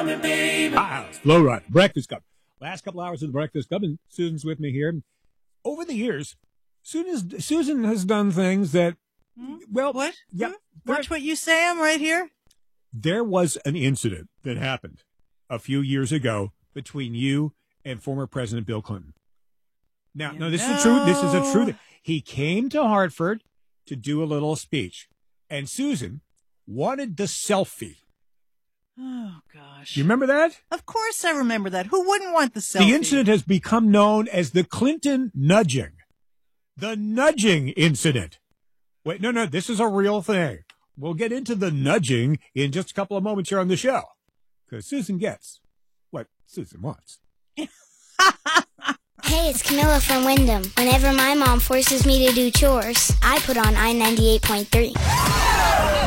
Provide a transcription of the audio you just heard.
Slow Ride, Breakfast Club. Last couple hours of the Breakfast Club, and Susan's with me here. Over the years, Susan has done things that, well... What? Yeah. Watch what you say, I'm right here. There was an incident that happened a few years ago between you and former President Bill Clinton. Now, this is a true. This is a true. He came to Hartford to do a little speech, and Susan wanted the selfie. Oh, gosh. You remember that? Of course I remember that. Who wouldn't want the selfie? The incident has become known as the Clinton nudging. The nudging incident. Wait, no, this is a real thing. We'll get into the nudging in just a couple of moments here on the show, because Susan gets what Susan wants. Hey, it's Camilla from Wyndham. Whenever my mom forces me to do chores, I put on I-98.3.